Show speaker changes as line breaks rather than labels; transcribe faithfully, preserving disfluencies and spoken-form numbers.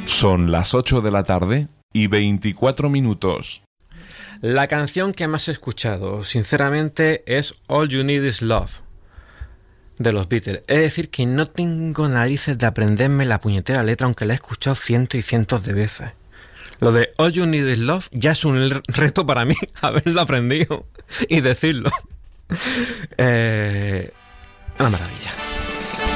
Son las ocho de la tarde y veinticuatro minutos.
La canción que más he escuchado, sinceramente, es All You Need Is Love, de los Beatles. Es decir, que no tengo narices de aprenderme la puñetera letra, aunque la he escuchado cientos y cientos de veces. Lo de All You Need Is Love ya es un reto para mí, haberlo aprendido y decirlo. Eh, una maravilla.